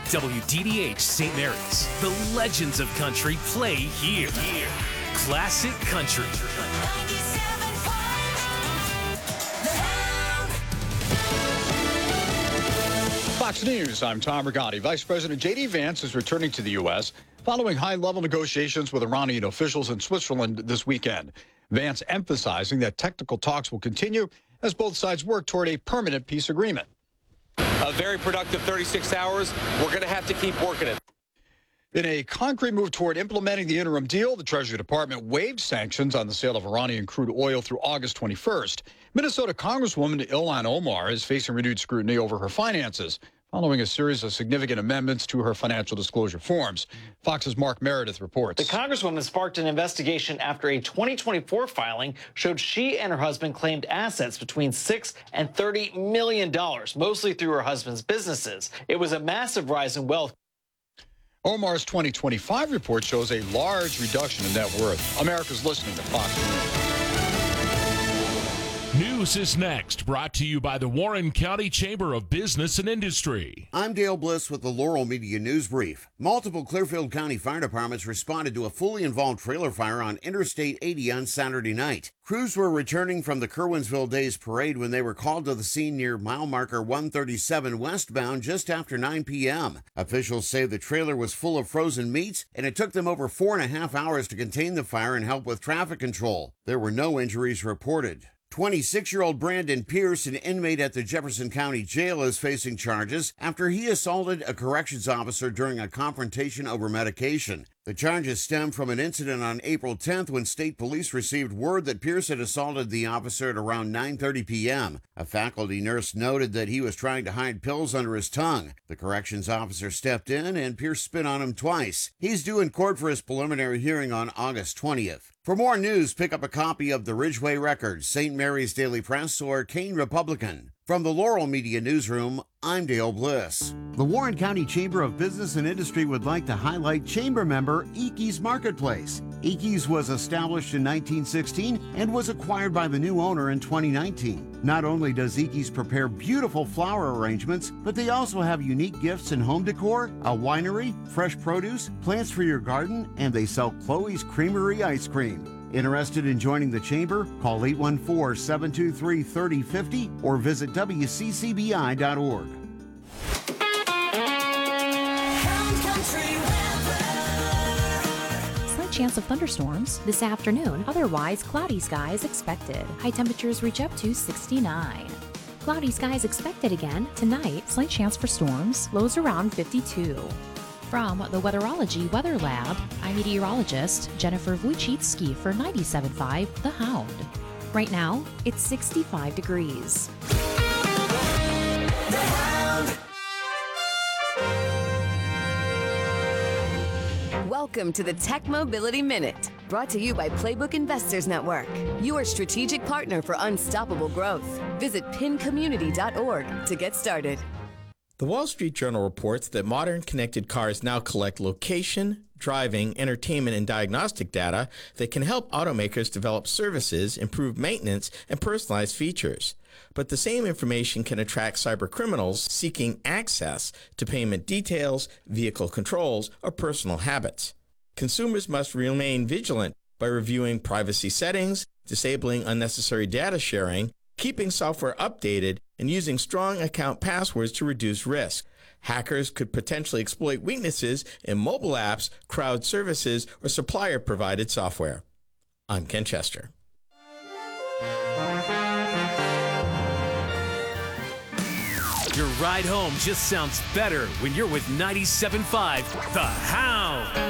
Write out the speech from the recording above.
WDDH St. Mary's. The legends of country play here. Classic Country. Fox News, I'm Tom Rigotti. Vice President J.D. Vance is returning to the U.S. following high-level negotiations with Iranian officials in Switzerland this weekend. Vance emphasizing that technical talks will continue as both sides work toward a permanent peace agreement. A very productive 36 hours. We're going to have to keep working it. In a concrete move toward implementing the interim deal, the Treasury Department waived sanctions on the sale of Iranian crude oil through August 21st. Minnesota Congresswoman Ilhan Omar is facing renewed scrutiny over her finances following a series of significant amendments to her financial disclosure forms. Fox's Mark Meredith reports. The Congresswoman sparked an investigation after a 2024 filing showed she and her husband claimed assets between $6 and $30 million, mostly through her husband's businesses. It was a massive rise in wealth. Omar's 2025 report shows a large reduction in net worth. America's listening to Fox News. News is next, brought to you by the Warren County Chamber of Business and Industry. I'm Dale Bliss with the Laurel Media News Brief. Multiple Clearfield County fire departments responded to a fully involved trailer fire on Interstate 80 on Saturday night. Crews were returning from the Kerwinsville Days Parade when they were called to the scene near mile marker 137 westbound just after 9 p.m. Officials say the trailer was full of frozen meats, and it took them over 4.5 hours to contain the fire and help with traffic control. There were no injuries reported. 26-year-old Brandon Pierce, an inmate at the Jefferson County Jail, is facing charges after he assaulted a corrections officer during a confrontation over medication. The charges stem from an incident on April 10th when state police received word that Pierce had assaulted the officer at around 9:30 p.m. A faculty nurse noted that he was trying to hide pills under his tongue. The corrections officer stepped in and Pierce spit on him twice. He's due in court for his preliminary hearing on August 20th. For more news, pick up a copy of the Ridgeway Record, St. Mary's Daily Press, or Kane Republican. From the Laurel Media Newsroom, I'm Dale Bliss. The Warren County Chamber of Business and Industry would like to highlight chamber member Eakey's Marketplace. Eakey's was established in 1916 and was acquired by the new owner in 2019. Not only does Eakey's prepare beautiful flower arrangements, but they also have unique gifts in home decor, a winery, fresh produce, plants for your garden, and they sell Chloe's Creamery ice cream. Interested in joining the chamber? Call 814-723-3050 or visit WCCBI.org. Slight chance of thunderstorms this afternoon. Otherwise, cloudy skies expected. High temperatures reach up to 69. Cloudy skies expected again tonight. Slight chance for storms. Lows around 52. From the Weatherology Weather Lab, I'm meteorologist Jennifer Wojcicki for 97.5 The Hound. Right now, it's 65 degrees. The Hound. Welcome to the Tech Mobility Minute, brought to you by Playbook Investors Network, your strategic partner for unstoppable growth. Visit pincommunity.org to get started. The Wall Street Journal reports that modern connected cars now collect location, driving, entertainment, and diagnostic data that can help automakers develop services, improve maintenance, and personalize features. But the same information can attract cybercriminals seeking access to payment details, vehicle controls, or personal habits. Consumers must remain vigilant by reviewing privacy settings, disabling unnecessary data sharing, keeping software updated, and using strong account passwords to reduce risk. Hackers could potentially exploit weaknesses in mobile apps, crowd services, or supplier-provided software. I'm Ken Chester. Your ride home just sounds better when you're with 97.5 The Hound.